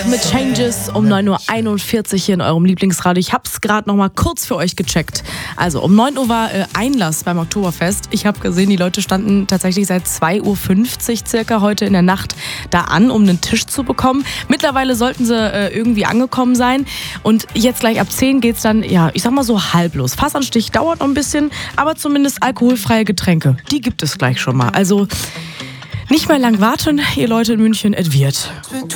mit Changes um 9.41 Uhr hier in eurem Lieblingsradio. Ich hab's gerade noch mal kurz für euch gecheckt. Also um 9 Uhr war Einlass beim Oktoberfest. Ich habe gesehen, die Leute standen tatsächlich seit 2.50 Uhr circa heute in der Nacht da an, um einen Tisch zu bekommen. Mittlerweile sollten sie irgendwie angekommen sein. Und jetzt gleich ab 10 geht's dann, ja, ich sag mal so halb los. Fassanstich dauert noch ein bisschen, aber zumindest alkoholfreie Getränke, die gibt es gleich schon mal. Also nicht mehr lang warten, ihr Leute in München, es wird.